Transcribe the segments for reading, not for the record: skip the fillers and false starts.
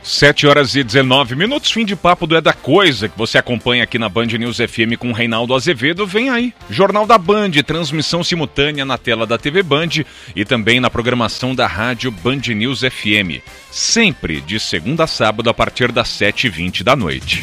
7h19, fim de papo do É da Coisa, que você acompanha aqui na Band News FM com o Reinaldo Azevedo. Vem aí, Jornal da Band, transmissão simultânea na tela da TV Band e também na programação da rádio Band News FM. Sempre de segunda a sábado a partir das 7h20 da noite.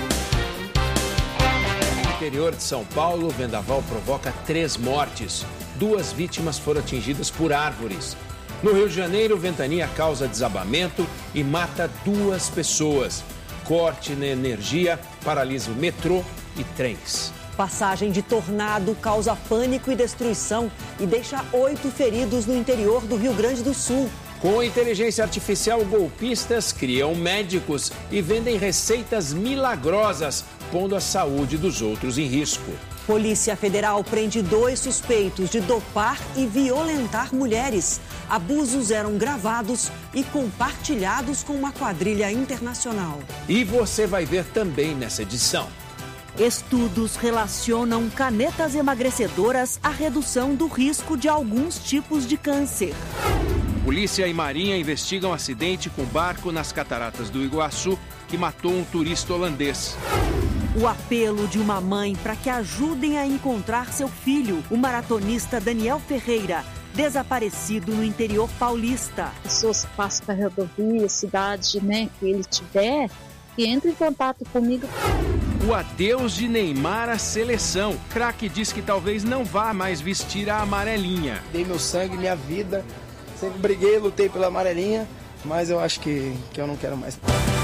No interior de São Paulo, o vendaval provoca 3 mortes. 2 vítimas foram atingidas por árvores. No Rio de Janeiro, ventania causa desabamento e mata 2 pessoas. Corte na energia paralisa o metrô e trens. Passagem de tornado causa pânico e destruição e deixa 8 feridos no interior do Rio Grande do Sul. Com inteligência artificial, golpistas criam médicos e vendem receitas milagrosas, pondo a saúde dos outros em risco. Polícia Federal prende 2 suspeitos de dopar e violentar mulheres. Abusos eram gravados e compartilhados com uma quadrilha internacional. E você vai ver também nessa edição. Estudos relacionam canetas emagrecedoras à redução do risco de alguns tipos de câncer. Polícia e Marinha investigam acidente com barco nas cataratas do Iguaçu que matou um turista holandês. O apelo de uma mãe para que ajudem a encontrar seu filho, o maratonista Daniel Ferreira, desaparecido no interior paulista. Pessoas que passam para rodovia, cidade, que ele tiver, que entre em contato comigo. O adeus de Neymar à seleção. Craque diz que talvez não vá mais vestir a amarelinha. Dei meu sangue, minha vida, sempre briguei, lutei pela amarelinha, mas eu acho que eu não quero mais.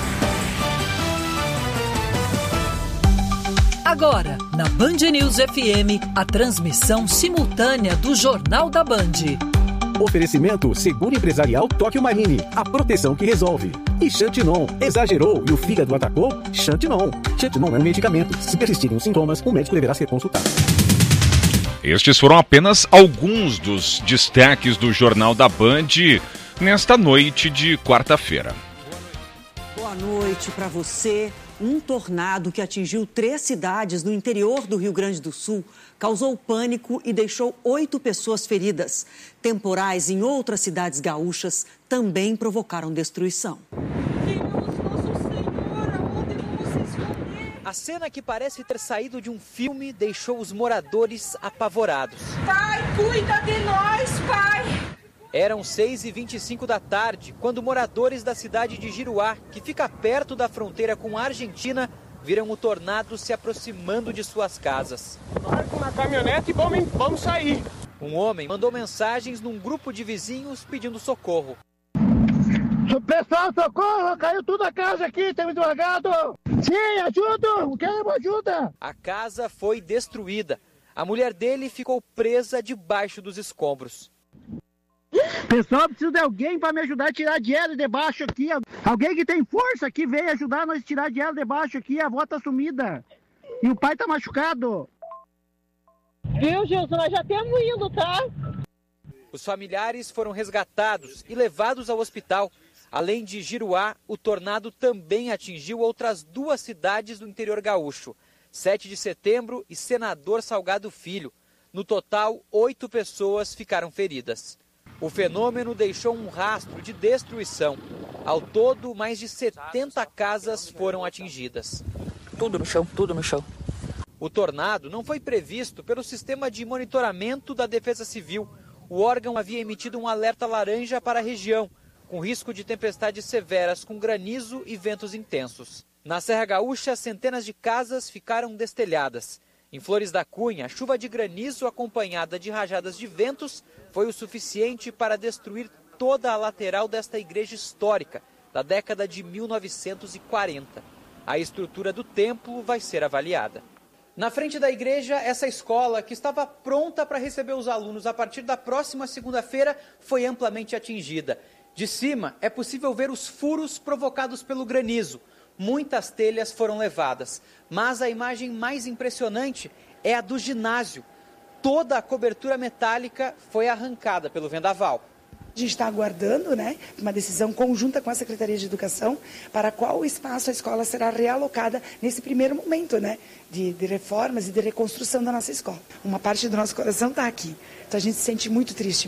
Agora, na Band News FM, a transmissão simultânea do Jornal da Band. Oferecimento Seguro Empresarial Tóquio Marine, a proteção que resolve. E Xantinon, exagerou e o fígado atacou? Xantinon. Xantinon é um medicamento. Se persistirem os sintomas, o médico deverá ser consultado. Estes foram apenas alguns dos destaques do Jornal da Band nesta noite de quarta-feira. Boa noite para você. Um tornado que atingiu 3 cidades no interior do Rio Grande do Sul causou pânico e deixou 8 pessoas feridas. Temporais em outras cidades gaúchas também provocaram destruição. A cena, que parece ter saído de um filme, deixou os moradores apavorados. Pai, cuida de nós, pai! Eram 6h25 da tarde, quando moradores da cidade de Giruá, que fica perto da fronteira com a Argentina, viram o tornado se aproximando de suas casas. Marco na caminhonete e vamos sair. Um homem mandou mensagens num grupo de vizinhos pedindo socorro. Pessoal, socorro! Caiu tudo a casa aqui, tem muito alagado! Sim, ajuda! Quero ajuda! A casa foi destruída. A mulher dele ficou presa debaixo dos escombros. Pessoal, preciso de alguém para me ajudar a tirar dinheiro de baixo aqui. Alguém que tem força aqui veio ajudar nós a tirar dinheiro de baixo aqui. A avó tá sumida. E o pai tá machucado. Viu, Gilson? Nós já estamos indo, tá? Os familiares foram resgatados e levados ao hospital. Além de Giruá, o tornado também atingiu outras 2 cidades do interior gaúcho, 7 de Setembro e Senador Salgado Filho. No total, 8 pessoas ficaram feridas. O fenômeno deixou um rastro de destruição. Ao todo, mais de 70 casas foram atingidas. Tudo no chão, tudo no chão. O tornado não foi previsto pelo sistema de monitoramento da Defesa Civil. O órgão havia emitido um alerta laranja para a região, com risco de tempestades severas com granizo e ventos intensos. Na Serra Gaúcha, centenas de casas ficaram destelhadas. Em Flores da Cunha, a chuva de granizo acompanhada de rajadas de ventos foi o suficiente para destruir toda a lateral desta igreja histórica, da década de 1940. A estrutura do templo vai ser avaliada. Na frente da igreja, essa escola, que estava pronta para receber os alunos a partir da próxima segunda-feira, foi amplamente atingida. De cima, é possível ver os furos provocados pelo granizo. Muitas telhas foram levadas, mas a imagem mais impressionante é a do ginásio. Toda a cobertura metálica foi arrancada pelo vendaval. A gente está aguardando, uma decisão conjunta com a Secretaria de Educação para qual espaço a escola será realocada nesse primeiro momento, de reformas e de reconstrução da nossa escola. Uma parte do nosso coração está aqui, então a gente se sente muito triste mesmo.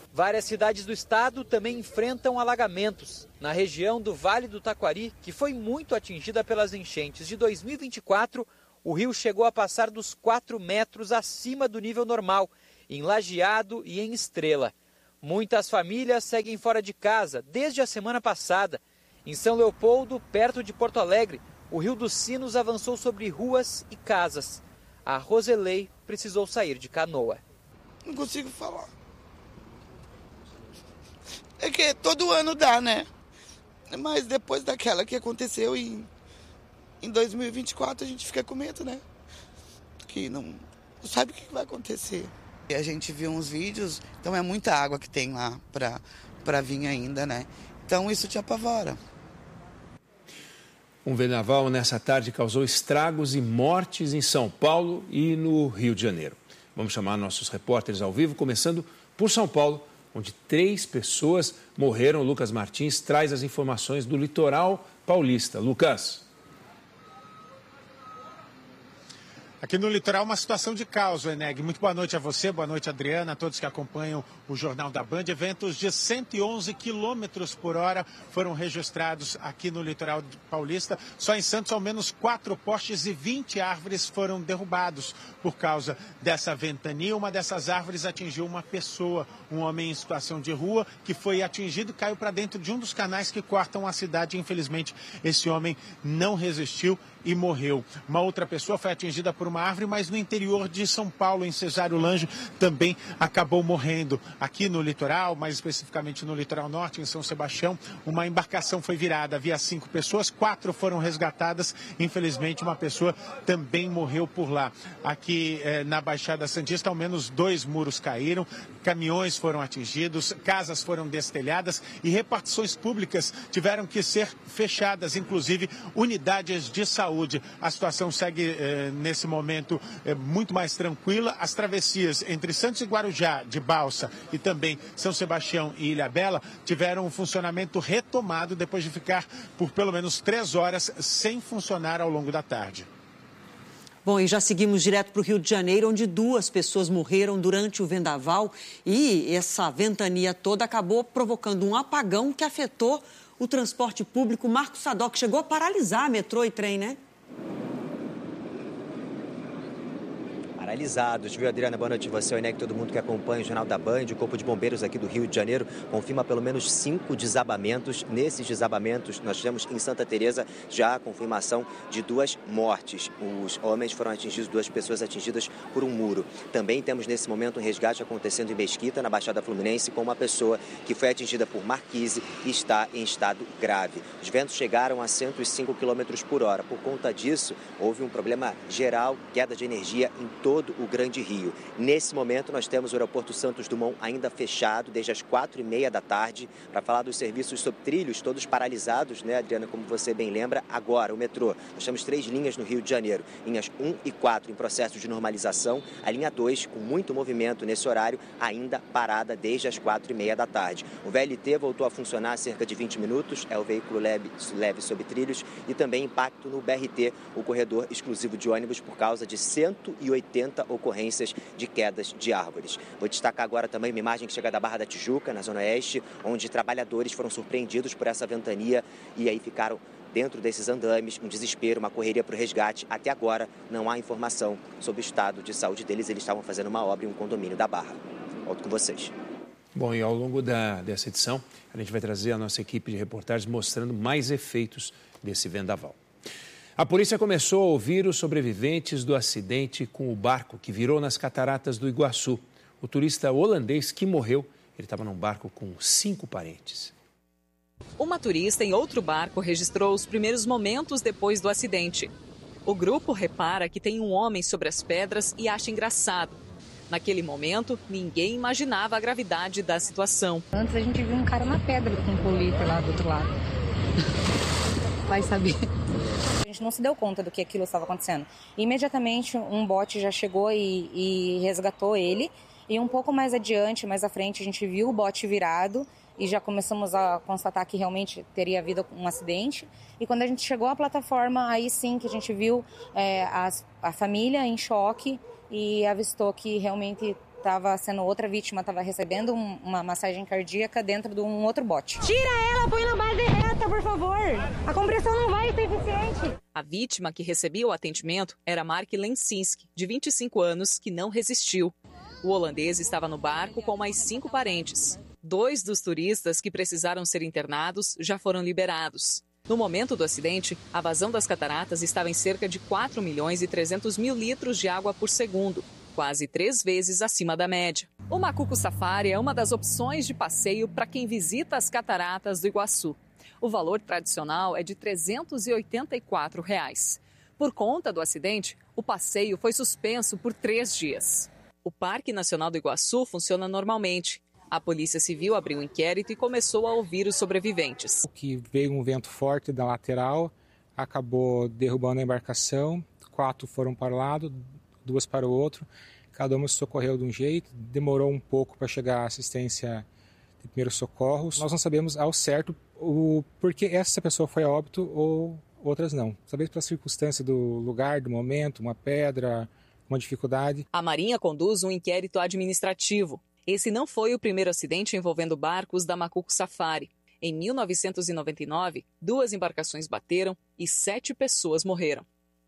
Várias cidades do estado também enfrentam alagamentos. Na região do Vale do Taquari, que foi muito atingida pelas enchentes de 2024, o rio chegou a passar dos 4 metros acima do nível normal, em Lajeado e em Estrela. Muitas famílias seguem fora de casa desde a semana passada. Em São Leopoldo, perto de Porto Alegre, o Rio dos Sinos avançou sobre ruas e casas. A Roselei precisou sair de canoa. Não consigo falar. É que todo ano dá, né? Mas depois daquela que aconteceu em 2024, a gente fica com medo, né? Que não sabe o que vai acontecer. E a gente viu uns vídeos, então é muita água que tem lá pra vir ainda, né? Então isso te apavora. Um vendaval nessa tarde causou estragos e mortes em São Paulo e no Rio de Janeiro. Vamos chamar nossos repórteres ao vivo, começando por São Paulo, onde 3 pessoas morreram. Lucas Martins traz as informações do litoral paulista. Lucas. Aqui no litoral, uma situação de caos, Eneg. Muito boa noite a você, boa noite, Adriana, a todos que acompanham o Jornal da Band. Eventos de 111 km por hora foram registrados aqui no litoral paulista. Só em Santos, ao menos 4 postes e 20 árvores foram derrubados por causa dessa ventania. Uma dessas árvores atingiu uma pessoa, um homem em situação de rua, que foi atingido e caiu para dentro de um dos canais que cortam a cidade. Infelizmente, esse homem não resistiu e morreu. Uma outra pessoa foi atingida por uma árvore, mas no interior de São Paulo, em Cesário Lange, também acabou morrendo. Aqui no litoral, mais especificamente no litoral norte, em São Sebastião, uma embarcação foi virada. Havia 5 pessoas, 4 foram resgatadas. Infelizmente, uma pessoa também morreu por lá. Aqui na Baixada Santista, ao menos 2 muros caíram, caminhões foram atingidos, casas foram destelhadas e repartições públicas tiveram que ser fechadas, inclusive unidades de saúde. A situação segue nesse momento muito mais tranquila. As travessias entre Santos e Guarujá, de balsa, e também São Sebastião e Ilhabela tiveram um funcionamento retomado depois de ficar por pelo menos 3 horas sem funcionar ao longo da tarde. Bom, e já seguimos direto para o Rio de Janeiro, onde 2 pessoas morreram durante o vendaval e essa ventania toda acabou provocando um apagão que afetou o transporte público. Marcos Sadoc chegou a paralisar metrô e trem, né? Paralisados, viu, Adriana? Boa noite a você, o Eneg, todo mundo que acompanha o Jornal da Band. O Corpo de Bombeiros aqui do Rio de Janeiro confirma pelo menos 5 desabamentos. Nesses desabamentos, nós tivemos em Santa Teresa já a confirmação de 2 mortes. Os homens foram atingidos, 2 pessoas atingidas por um muro. Também temos nesse momento um resgate acontecendo em Mesquita, na Baixada Fluminense, com uma pessoa que foi atingida por marquise e está em estado grave. Os ventos chegaram a 105 km por hora. Por conta disso, houve um problema geral, queda de energia em todo o Grande Rio. Nesse momento, nós temos o aeroporto Santos Dumont ainda fechado desde as 4h30 da tarde. Para falar dos serviços sob trilhos, todos paralisados, né, Adriana, como você bem lembra. Agora, o metrô, nós temos 3 linhas no Rio de Janeiro, linhas 1 e 4 em processo de normalização, a linha 2 com muito movimento nesse horário, ainda parada desde as 4h30 da tarde. O VLT voltou a funcionar há cerca de 20 minutos, é o veículo leve sob trilhos, e também impacto no BRT, o corredor exclusivo de ônibus, por causa de 180 ocorrências de quedas de árvores. Vou destacar agora também uma imagem que chega da Barra da Tijuca, na Zona Oeste, onde trabalhadores foram surpreendidos por essa ventania e aí ficaram dentro desses andames, um desespero, uma correria para o resgate. Até agora não há informação sobre o estado de saúde deles. Eles estavam fazendo uma obra em um condomínio da Barra. Volto com vocês. Bom, e ao longo dessa edição, a gente vai trazer a nossa equipe de reportagens mostrando mais efeitos desse vendaval. A polícia começou a ouvir os sobreviventes do acidente com o barco que virou nas cataratas do Iguaçu. O turista holandês que morreu, ele estava num barco com 5 parentes. Uma turista em outro barco registrou os primeiros momentos depois do acidente. O grupo repara que tem um homem sobre as pedras e acha engraçado. Naquele momento, ninguém imaginava a gravidade da situação. Antes a gente viu um cara na pedra com um colete lá do outro lado. Vai saber. A gente não se deu conta do que aquilo estava acontecendo. Imediatamente um bote já chegou e resgatou ele. E um pouco mais adiante, mais à frente, a gente viu o bote virado e já começamos a constatar que realmente teria havido um acidente. E quando a gente chegou à plataforma, aí sim que a gente viu a família em choque e avistou que realmente outra vítima estava recebendo uma massagem cardíaca dentro de um outro bote. Tira ela, põe na base reta, por favor. A compressão não vai ser eficiente. A vítima que recebia o atendimento era Mark Lensinski, de 25 anos, que não resistiu. O holandês estava no barco com mais 5 parentes. 2 dos turistas que precisaram ser internados já foram liberados. No momento do acidente, a vazão das cataratas estava em cerca de 4.300.000 litros de água por segundo, quase 3 vezes acima da média. O Macuco Safari é uma das opções de passeio para quem visita as cataratas do Iguaçu. O valor tradicional é de R$ 384. Por conta do acidente, o passeio foi suspenso por 3 dias. O Parque Nacional do Iguaçu funciona normalmente. A Polícia Civil abriu um inquérito e começou a ouvir os sobreviventes. Que veio um vento forte da lateral, acabou derrubando a embarcação, 4 foram para o lado, 2 para o outro, cada uma se socorreu de um jeito, demorou um pouco para chegar a assistência de primeiros socorros. Nós não sabemos ao certo o porquê essa pessoa foi a óbito ou outras não. Talvez pela circunstância do lugar, do momento, uma pedra, uma dificuldade. A Marinha conduz um inquérito administrativo. Esse não foi o primeiro acidente envolvendo barcos da Macuco Safari. Em 1999, 2 embarcações bateram e 7 pessoas morreram.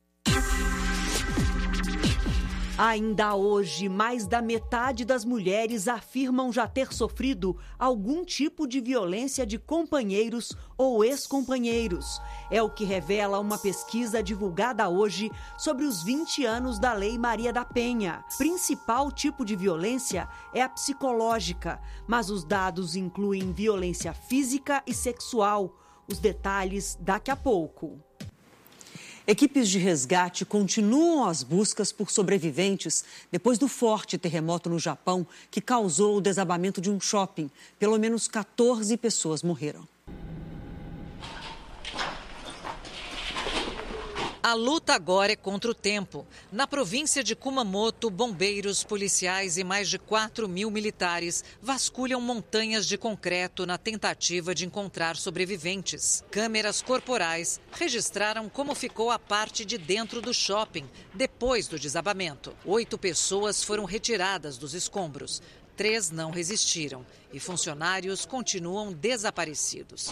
Ainda hoje, mais da metade das mulheres afirmam já ter sofrido algum tipo de violência de companheiros ou ex-companheiros. É o que revela uma pesquisa divulgada hoje sobre os 20 anos da Lei Maria da Penha. Principal tipo de violência é a psicológica, mas os dados incluem violência física e sexual. Os detalhes daqui a pouco. Equipes de resgate continuam as buscas por sobreviventes depois do forte terremoto no Japão que causou o desabamento de um shopping. Pelo menos 14 pessoas morreram. A luta agora é contra o tempo. Na província de Kumamoto, bombeiros, policiais e mais de 4.000 militares vasculham montanhas de concreto na tentativa de encontrar sobreviventes. Câmeras corporais registraram como ficou a parte de dentro do shopping depois do desabamento. 8 pessoas foram retiradas dos escombros. 3 não resistiram e funcionários continuam desaparecidos.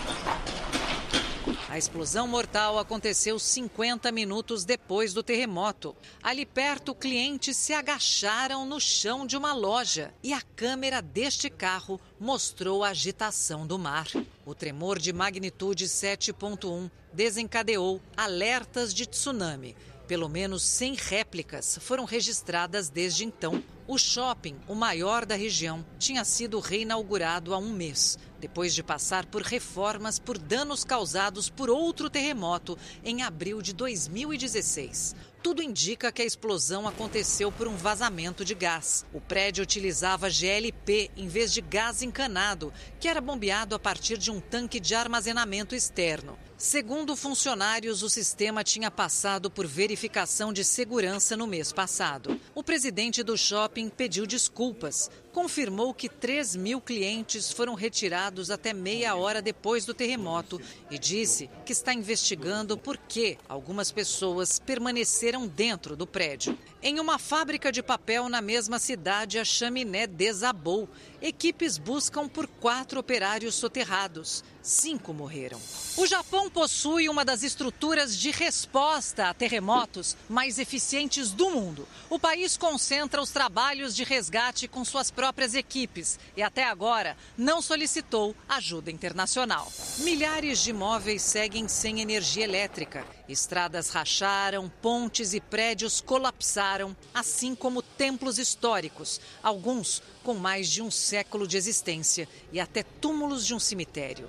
A explosão mortal aconteceu 50 minutos depois do terremoto. Ali perto, clientes se agacharam no chão de uma loja e a câmera deste carro mostrou a agitação do mar. O tremor de magnitude 7.1 desencadeou alertas de tsunami. Pelo menos 100 réplicas foram registradas desde então. O shopping, o maior da região, tinha sido reinaugurado há um mês, depois de passar por reformas por danos causados por outro terremoto em abril de 2016. Tudo indica que a explosão aconteceu por um vazamento de gás. O prédio utilizava GLP em vez de gás encanado, que era bombeado a partir de um tanque de armazenamento externo. Segundo funcionários, o sistema tinha passado por verificação de segurança no mês passado. O presidente do shopping pediu desculpas. Confirmou que 3.000 clientes foram retirados até meia hora depois do terremoto e disse que está investigando por que algumas pessoas permaneceram dentro do prédio. Em uma fábrica de papel na mesma cidade, a chaminé desabou. Equipes buscam por 4 operários soterrados. 5 morreram. O Japão possui uma das estruturas de resposta a terremotos mais eficientes do mundo. O país concentra os trabalhos de resgate com suas próprias equipes e até agora não solicitou ajuda internacional. Milhares de imóveis seguem sem energia elétrica. Estradas racharam, pontes e prédios colapsaram, assim como templos históricos, alguns com mais de um século de existência e até túmulos de um cemitério.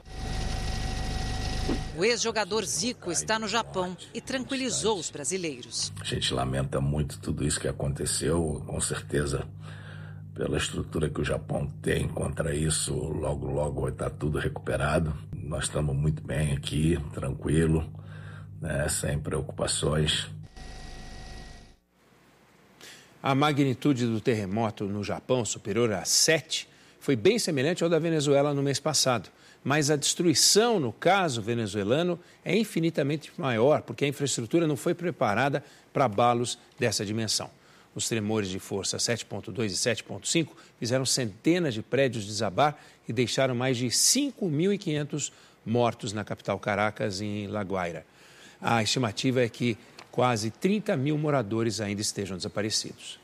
O ex-jogador Zico está no Japão e tranquilizou os brasileiros. A gente lamenta muito tudo isso que aconteceu, com certeza, pela estrutura que o Japão tem contra isso, logo vai estar tudo recuperado. Nós estamos muito bem aqui, tranquilo, né, sem preocupações. A magnitude do terremoto no Japão, superior a 7, foi bem semelhante ao da Venezuela no mês passado. Mas a destruição, no caso venezuelano, é infinitamente maior, porque a infraestrutura não foi preparada para abalos dessa dimensão. Os tremores de força 7,2 e 7,5 fizeram centenas de prédios desabar e deixaram mais de 5.500 mortos na capital Caracas e em La Guaira. A estimativa é que quase 30 mil moradores ainda estejam desaparecidos.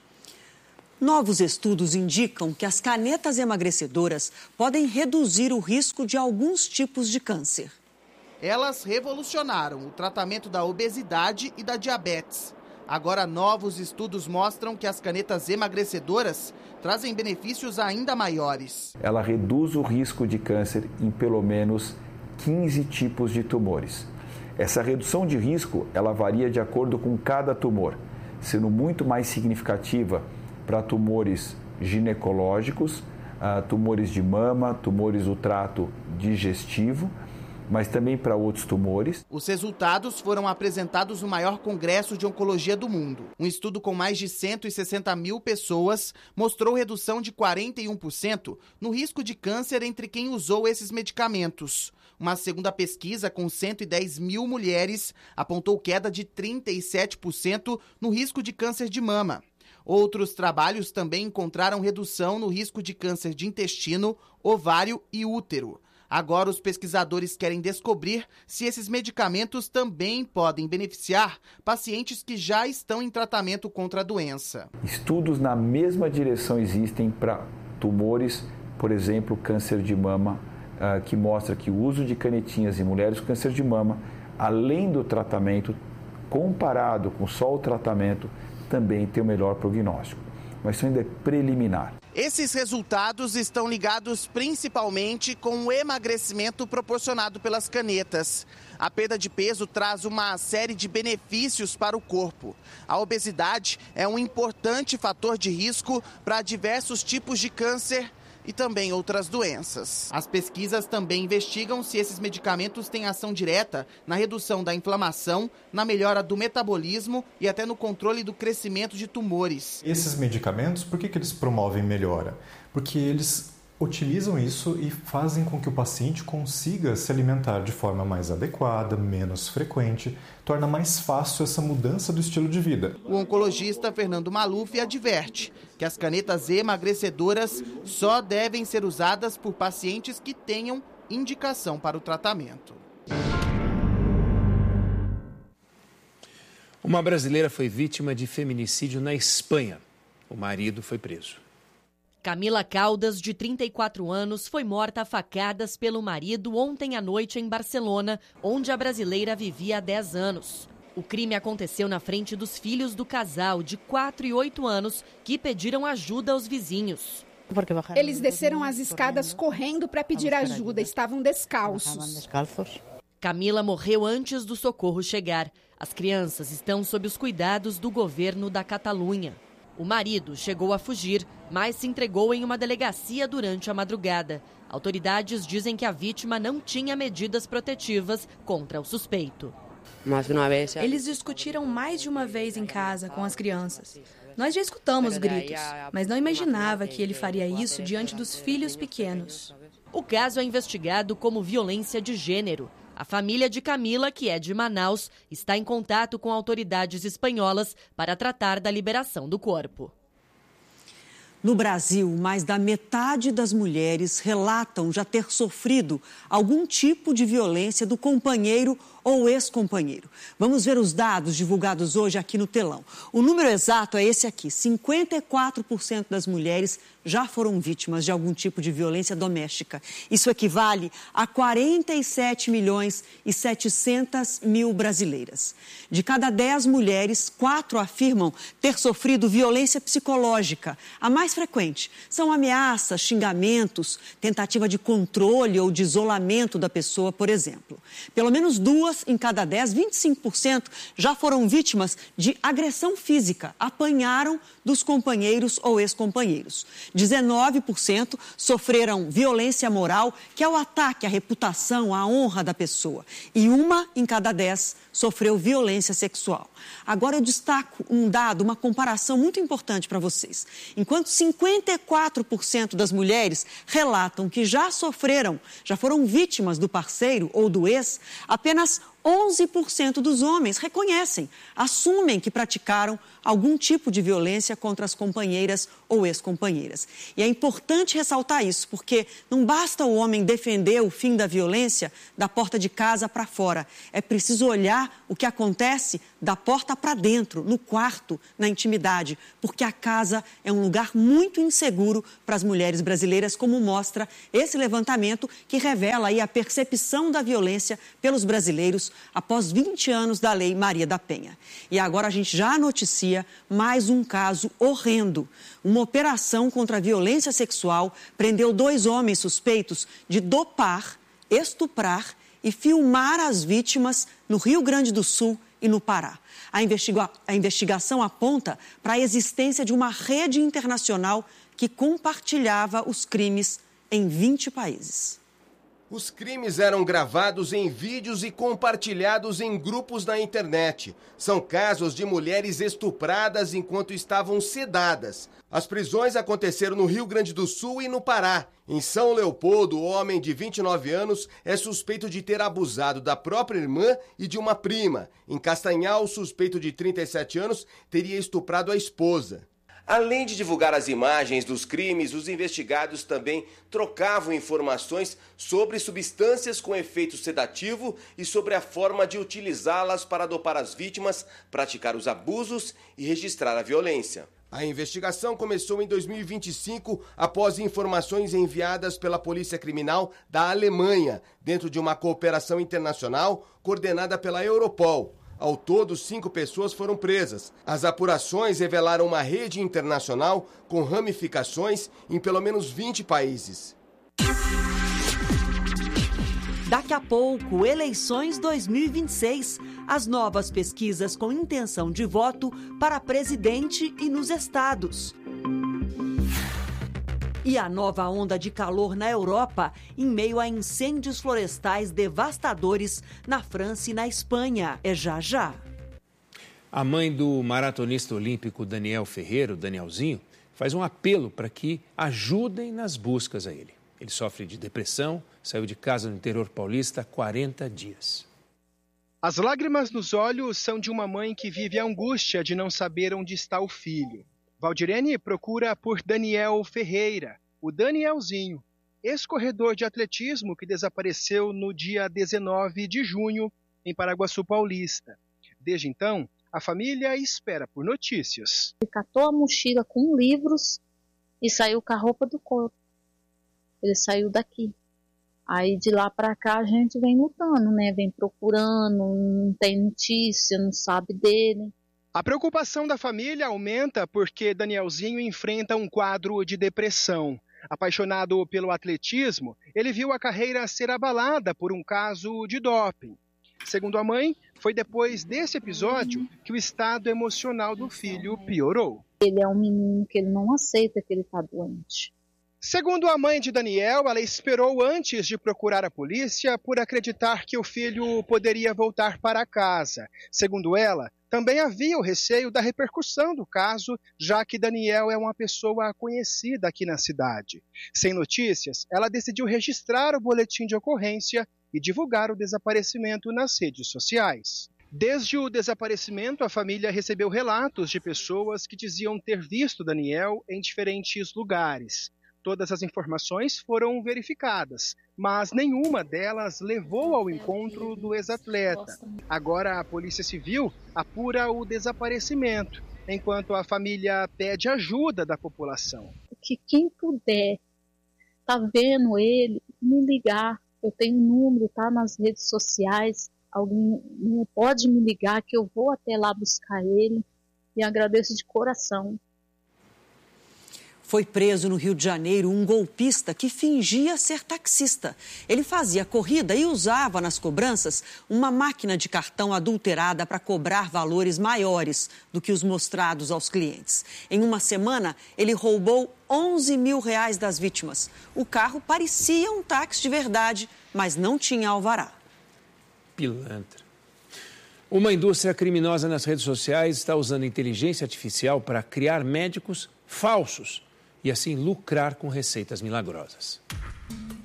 Novos estudos indicam que as canetas emagrecedoras podem reduzir o risco de alguns tipos de câncer. Elas revolucionaram o tratamento da obesidade e da diabetes. Agora, novos estudos mostram que as canetas emagrecedoras trazem benefícios ainda maiores. Ela reduz o risco de câncer em pelo menos 15 tipos de tumores. Essa redução de risco, ela varia de acordo com cada tumor, sendo muito mais significativa para tumores ginecológicos, tumores de mama, tumores do trato digestivo, mas também para outros tumores. Os resultados foram apresentados no maior congresso de oncologia do mundo. Um estudo com mais de 160 mil pessoas mostrou redução de 41% no risco de câncer entre quem usou esses medicamentos. Uma segunda pesquisa com 110 mil mulheres apontou queda de 37% no risco de câncer de mama. Outros trabalhos também encontraram redução no risco de câncer de intestino, ovário e útero. Agora, os pesquisadores querem descobrir se esses medicamentos também podem beneficiar pacientes que já estão em tratamento contra a doença. Estudos na mesma direção existem para tumores, por exemplo, câncer de mama, que mostra que o uso de canetinhas em mulheres com câncer de mama, além do tratamento, comparado com só o tratamento, também tem o melhor prognóstico. Mas isso ainda é preliminar. Esses resultados estão ligados principalmente com o emagrecimento proporcionado pelas canetas. A perda de peso traz uma série de benefícios para o corpo. A obesidade é um importante fator de risco para diversos tipos de câncer e também outras doenças. As pesquisas também investigam se esses medicamentos têm ação direta na redução da inflamação, na melhora do metabolismo e até no controle do crescimento de tumores. Esses medicamentos, por que eles promovem melhora? Porque eles otimizam isso e fazem com que o paciente consiga se alimentar de forma mais adequada, menos frequente, torna mais fácil essa mudança do estilo de vida. O oncologista Fernando Maluf adverte que as canetas emagrecedoras só devem ser usadas por pacientes que tenham indicação para o tratamento. Uma brasileira foi vítima de feminicídio na Espanha. O marido foi preso. Camila Caldas, de 34 anos, foi morta a facadas pelo marido ontem à noite em Barcelona, onde a brasileira vivia há 10 anos. O crime aconteceu na frente dos filhos do casal, de 4 e 8 anos, que pediram ajuda aos vizinhos. Eles desceram as escadas correndo para pedir ajuda, estavam descalços. Camila morreu antes do socorro chegar. As crianças estão sob os cuidados do governo da Catalunha. O marido chegou a fugir, mas se entregou em uma delegacia durante a madrugada. Autoridades dizem que a vítima não tinha medidas protetivas contra o suspeito. Eles discutiram mais de uma vez em casa com as crianças. Nós já escutamos gritos, mas não imaginava que ele faria isso diante dos filhos pequenos. O caso é investigado como violência de gênero. A família de Camila, que é de Manaus, está em contato com autoridades espanholas para tratar da liberação do corpo. No Brasil, mais da metade das mulheres relatam já ter sofrido algum tipo de violência do companheiro ou ex-companheiro. Vamos ver os dados divulgados hoje aqui no telão. O número exato é esse aqui: 54% das mulheres já foram vítimas de algum tipo de violência doméstica. Isso equivale a 47 milhões e 700 mil brasileiras. De cada 10 mulheres, 4 afirmam ter sofrido violência psicológica. A mais frequente são ameaças, xingamentos, tentativa de controle ou de isolamento da pessoa, por exemplo. Pelo menos 2 em cada 10, 25%, já foram vítimas de agressão física, apanharam dos companheiros ou ex-companheiros. 19% sofreram violência moral, que é o ataque à reputação, à honra da pessoa. E 1 em cada 10 sofreu violência sexual. Agora eu destaco um dado, uma comparação muito importante para vocês. Enquanto 54% das mulheres relatam que já foram vítimas do parceiro ou do ex, apenas 11% dos homens reconhecem, assumem que praticaram algum tipo de violência contra as companheiras ou ex-companheiras. E é importante ressaltar isso, porque não basta o homem defender o fim da violência da porta de casa para fora. É preciso olhar o que acontece da porta para dentro, no quarto, na intimidade, porque a casa é um lugar muito inseguro para as mulheres brasileiras, como mostra esse levantamento que revela aí a percepção da violência pelos brasileiros após 20 anos da Lei Maria da Penha. E agora a gente já noticia mais um caso horrendo. Uma operação contra a violência sexual prendeu 2 homens suspeitos de dopar, estuprar e filmar as vítimas no Rio Grande do Sul e no Pará. A investigação aponta para a existência de uma rede internacional que compartilhava os crimes em 20 países. Os crimes eram gravados em vídeos e compartilhados em grupos na internet. São casos de mulheres estupradas enquanto estavam sedadas. As prisões aconteceram no Rio Grande do Sul e no Pará. Em São Leopoldo, o homem de 29 anos é suspeito de ter abusado da própria irmã e de uma prima. Em Castanhal, o suspeito de 37 anos teria estuprado a esposa. Além de divulgar as imagens dos crimes, os investigados também trocavam informações sobre substâncias com efeito sedativo e sobre a forma de utilizá-las para dopar as vítimas, praticar os abusos e registrar a violência. A investigação começou em 2025 após informações enviadas pela Polícia Criminal da Alemanha, dentro de uma cooperação internacional coordenada pela Europol. Ao todo, 5 pessoas foram presas. As apurações revelaram uma rede internacional com ramificações em pelo menos 20 países. Daqui a pouco, eleições 2026. As novas pesquisas com intenção de voto para presidente e nos estados. E a nova onda de calor na Europa, em meio a incêndios florestais devastadores na França e na Espanha. É já já. A mãe do maratonista olímpico Daniel Ferreira, o Danielzinho, faz um apelo para que ajudem nas buscas a ele. Ele sofre de depressão, saiu de casa no interior paulista há 40 dias. As lágrimas nos olhos são de uma mãe que vive a angústia de não saber onde está o filho. Valdirene procura por Daniel Ferreira, o Danielzinho, ex-corredor de atletismo que desapareceu no dia 19 de junho em Paraguaçu Paulista. Desde então, a família espera por notícias. Ele catou a mochila com livros e saiu com a roupa do corpo. Ele saiu daqui. Aí de lá para cá a gente vem lutando, né? Vem procurando, não tem notícia, não sabe dele. A preocupação da família aumenta porque Danielzinho enfrenta um quadro de depressão. Apaixonado pelo atletismo, ele viu a carreira ser abalada por um caso de doping. Segundo a mãe, foi depois desse episódio que o estado emocional do filho piorou. Ele é um menino que ele não aceita que ele está doente. Segundo a mãe de Daniel, ela esperou antes de procurar a polícia por acreditar que o filho poderia voltar para casa. Segundo ela, também havia o receio da repercussão do caso, já que Daniel é uma pessoa conhecida aqui na cidade. Sem notícias, ela decidiu registrar o boletim de ocorrência e divulgar o desaparecimento nas redes sociais. Desde o desaparecimento, a família recebeu relatos de pessoas que diziam ter visto Daniel em diferentes lugares. Todas as informações foram verificadas, mas nenhuma delas levou ao encontro do ex-atleta. Agora a Polícia Civil apura o desaparecimento, enquanto a família pede ajuda da população. Que quem puder, tá vendo ele, me ligar. Eu tenho um número, tá nas redes sociais. Alguém pode me ligar que eu vou até lá buscar ele e agradeço de coração. Foi preso no Rio de Janeiro um golpista que fingia ser taxista. Ele fazia corrida e usava nas cobranças uma máquina de cartão adulterada para cobrar valores maiores do que os mostrados aos clientes. Em uma semana, ele roubou R$11 mil das vítimas. O carro parecia um táxi de verdade, mas não tinha alvará. Pilantra. Uma indústria criminosa nas redes sociais está usando inteligência artificial para criar médicos falsos e assim lucrar com receitas milagrosas.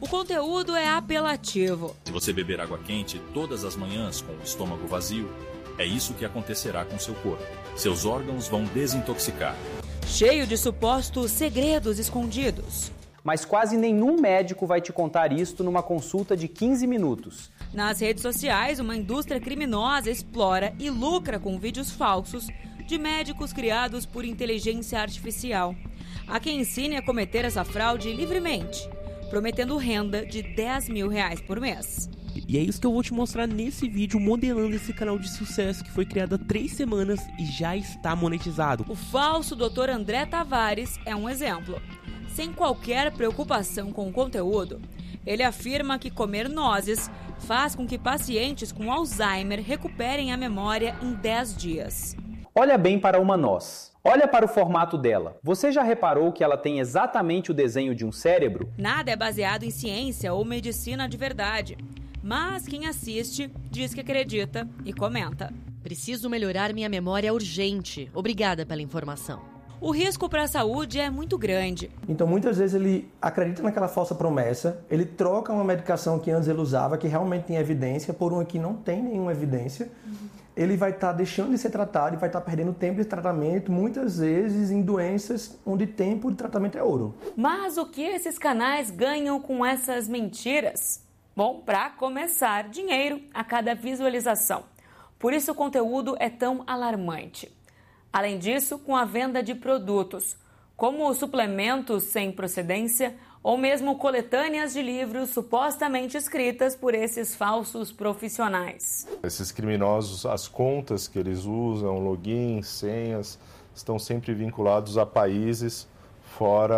O conteúdo é apelativo. Se você beber água quente todas as manhãs com o estômago vazio, é isso que acontecerá com seu corpo. Seus órgãos vão desintoxicar. Cheio de supostos segredos escondidos. Mas quase nenhum médico vai te contar isto numa consulta de 15 minutos. Nas redes sociais, uma indústria criminosa explora e lucra com vídeos falsos de médicos criados por inteligência artificial. Há quem ensine a cometer essa fraude livremente, prometendo renda de R$10 mil por mês. E é isso que eu vou te mostrar nesse vídeo, modelando esse canal de sucesso que foi criado há 3 semanas e já está monetizado. O falso Dr. André Tavares é um exemplo. Sem qualquer preocupação com o conteúdo, ele afirma que comer nozes faz com que pacientes com Alzheimer recuperem a memória em 10 dias. Olha bem para uma noz. Olha para o formato dela. Você já reparou que ela tem exatamente o desenho de um cérebro? Nada é baseado em ciência ou medicina de verdade. Mas quem assiste diz que acredita e comenta. Preciso melhorar minha memória urgente. Obrigada pela informação. O risco para a saúde é muito grande. Então, muitas vezes ele acredita naquela falsa promessa, ele troca uma medicação que antes ele usava, que realmente tem evidência, por uma que não tem nenhuma evidência. Ele vai estar deixando de ser tratado e vai estar perdendo tempo de tratamento, muitas vezes em doenças onde tempo de tratamento é ouro. Mas o que esses canais ganham com essas mentiras? Bom, para começar, dinheiro a cada visualização. Por isso o conteúdo é tão alarmante. Além disso, com a venda de produtos, como suplementos sem procedência ou mesmo coletâneas de livros supostamente escritas por esses falsos profissionais. Esses criminosos, as contas que eles usam, logins, senhas, estão sempre vinculados a países fora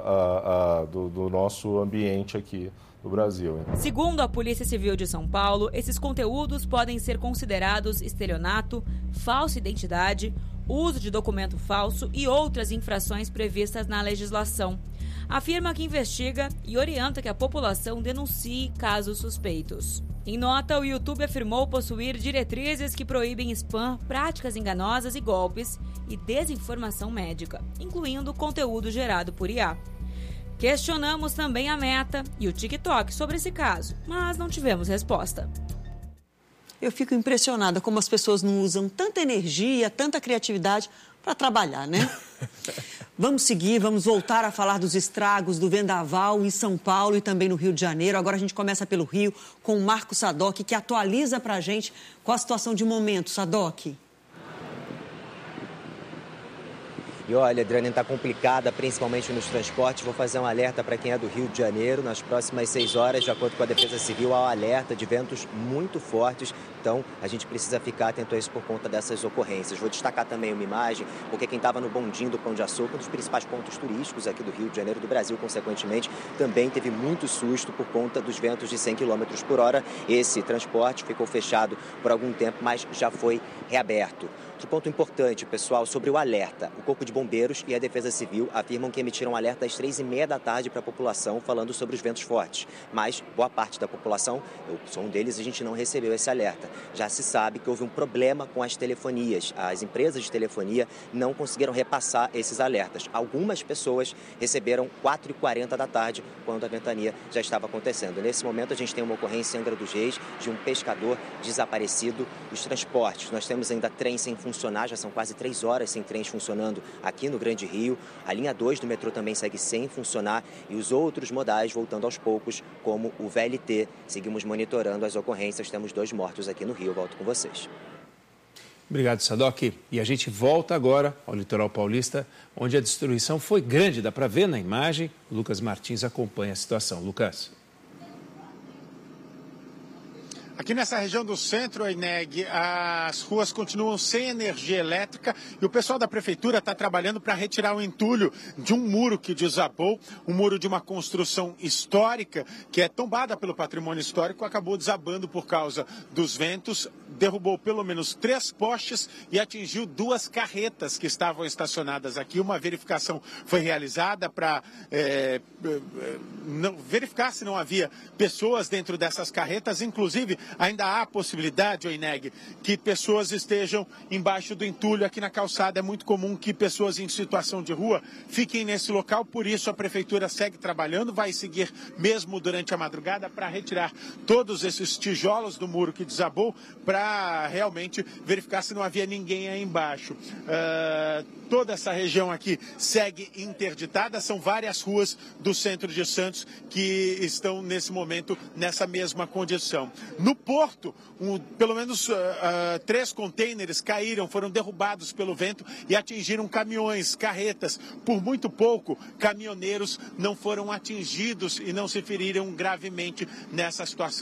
do nosso ambiente aqui do Brasil. Segundo a Polícia Civil de São Paulo, esses conteúdos podem ser considerados estelionato, falsa identidade, uso de documento falso e outras infrações previstas na legislação. Afirma que investiga e orienta que a população denuncie casos suspeitos. Em nota, o YouTube afirmou possuir diretrizes que proíbem spam, práticas enganosas e golpes e desinformação médica, incluindo conteúdo gerado por IA. Questionamos também a Meta e o TikTok sobre esse caso, mas não tivemos resposta. Eu fico impressionada como as pessoas não usam tanta energia, tanta criatividade para trabalhar, né? Vamos seguir, vamos voltar a falar dos estragos do vendaval em São Paulo e também no Rio de Janeiro. Agora a gente começa pelo Rio com o Marco Sadoc, que atualiza para a gente qual a situação de momento. Sadoc. E olha, Adriana, está complicada, principalmente nos transportes. Vou fazer um alerta para quem é do Rio de Janeiro. Nas próximas 6 horas, de acordo com a Defesa Civil, há um alerta de ventos muito fortes. Então, a gente precisa ficar atento a isso por conta dessas ocorrências. Vou destacar também uma imagem, porque quem estava no bondinho do Pão de Açúcar, um dos principais pontos turísticos aqui do Rio de Janeiro, do Brasil, consequentemente, também teve muito susto por conta dos ventos de 100 km por hora. Esse transporte ficou fechado por algum tempo, mas já foi reaberto. Outro ponto importante, pessoal, sobre o alerta. O Corpo de Bombeiros e a Defesa Civil afirmam que emitiram um alerta às 3h30 da tarde para a população, falando sobre os ventos fortes. Mas boa parte da população, eu sou um deles, a gente não recebeu esse alerta. Já se sabe que houve um problema com as telefonias. As empresas de telefonia não conseguiram repassar esses alertas. Algumas pessoas receberam 4h40 da tarde, quando a ventania já estava acontecendo. Nesse momento, a gente tem uma ocorrência em Angra dos Reis de um pescador desaparecido. Os transportes, nós temos ainda trens sem funcionar, já são quase 3 horas sem trens funcionando aqui no Grande Rio. A linha 2 do metrô também segue sem funcionar e os outros modais voltando aos poucos, como o VLT. Seguimos monitorando as ocorrências, temos 2 mortos aqui no Rio. Eu volto com vocês. Obrigado, Sadoc. E a gente volta agora ao litoral paulista, onde a destruição foi grande, dá para ver na imagem. Lucas Martins acompanha a situação. Lucas. Aqui nessa região do centro, Eneg, as ruas continuam sem energia elétrica e o pessoal da prefeitura está trabalhando para retirar o entulho de um muro que desabou, um muro de uma construção histórica que é tombada pelo patrimônio histórico, acabou desabando por causa dos ventos, derrubou pelo menos 3 postes e atingiu 2 carretas que estavam estacionadas aqui. Uma verificação foi realizada para verificar se não havia pessoas dentro dessas carretas, inclusive ainda há a possibilidade, Oineg, que pessoas estejam embaixo do entulho aqui na calçada. É muito comum que pessoas em situação de rua fiquem nesse local, por isso a prefeitura segue trabalhando, vai seguir mesmo durante a madrugada para retirar todos esses tijolos do muro que desabou, para realmente verificar se não havia ninguém aí embaixo. Toda essa região aqui segue interditada, são várias ruas do centro de Santos que estão nesse momento nessa mesma condição. No porto, pelo menos 3 contêineres caíram, foram derrubados pelo vento e atingiram caminhões, carretas. Por muito pouco, caminhoneiros não foram atingidos e não se feriram gravemente nessa situação.